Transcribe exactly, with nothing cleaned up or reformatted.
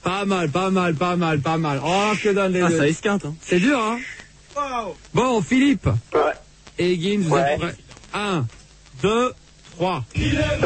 Pas mal, pas mal, pas mal, pas mal. Oh, que donne les Ah, deux. ça esquinte, hein. C'est dur, hein. Wow. Bon, Philippe Ouais. et Guine, vous Ouais. êtes prêts? un, deux, trois.